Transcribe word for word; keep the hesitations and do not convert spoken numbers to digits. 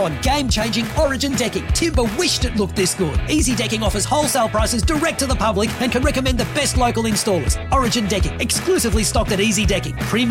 now on game-changing Origin decking. Timber wished it looked this good. Easy Decking offers wholesale prices direct to the public and can recommend the best local installers. Origin Decking, exclusively stocked at Easy Decking. Premium